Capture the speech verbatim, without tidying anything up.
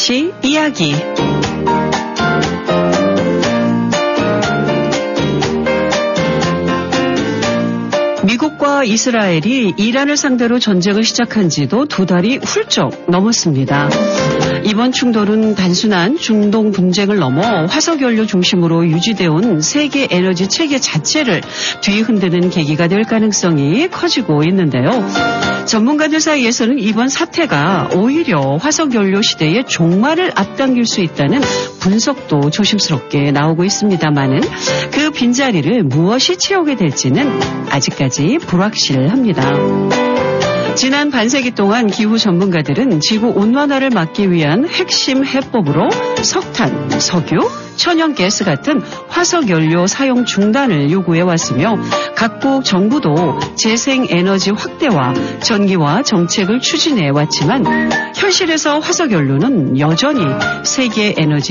시 이야기. 미국과 이스라엘이 이란을 상대로 전쟁을 시작한 지도 두 달이 훌쩍 넘었습니다. 이번 충돌은 단순한 중동 분쟁을 넘어 화석연료 중심으로 유지되어 온 세계 에너지 체계 자체를 뒤흔드는 계기가 될 가능성이 커지고 있는데요. 전문가들 사이에서는 이번 사태가 오히려 화석연료 시대의 종말을 앞당길 수 있다는 분석도 조심스럽게 나오고 있습니다만은 그 빈자리를 무엇이 채우게 될지는 아직까지 불확실합니다. 지난 반세기 동안 기후 전문가들은 지구 온난화를 막기 위한 핵심 해법으로 석탄, 석유, 천연가스 같은 화석연료 사용 중단을 요구해왔으며 각국 정부도 재생에너지 확대와 전기화 정책을 추진해왔지만 현실에서 화석연료는 여전히 세계 에너지